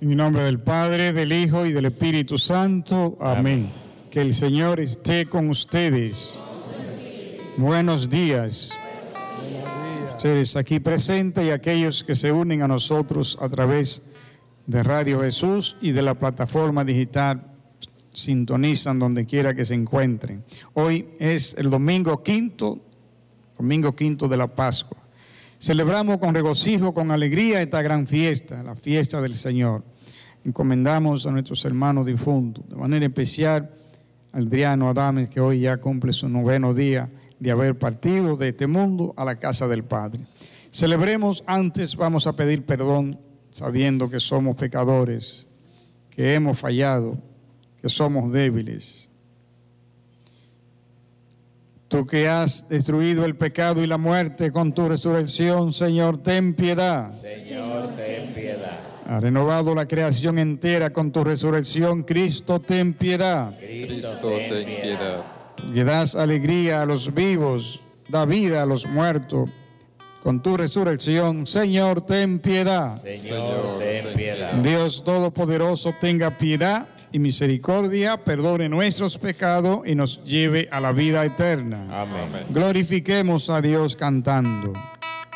En el nombre del Padre, del Hijo y del Espíritu Santo. Amén. Que el Señor esté con ustedes. Buenos días. Ustedes aquí presentes y aquellos que se unen a nosotros a través de Radio Jesús y de la plataforma digital, sintonizan donde quiera que se encuentren. Hoy es el domingo quinto de la Pascua. Celebramos con regocijo, con alegría esta gran fiesta, la fiesta del Señor. Encomendamos a nuestros hermanos difuntos, de manera especial a Adriano Adames, que hoy ya cumple su 9º día de haber partido de este mundo a la casa del Padre. Celebremos, antes vamos a pedir perdón, sabiendo que somos pecadores, que hemos fallado, que somos débiles. Tú que has destruido el pecado y la muerte con tu resurrección, Señor, ten piedad. Señor, ten piedad. Has renovado la creación entera con tu resurrección, Cristo, ten piedad. Cristo, ten piedad. Que das alegría a los vivos, da vida a los muertos. Con tu resurrección, Señor, ten piedad. Señor, ten piedad. Dios Todopoderoso, tenga piedad y misericordia, perdone nuestros pecados y nos lleve a la vida eterna. Amén. Glorifiquemos a Dios cantando.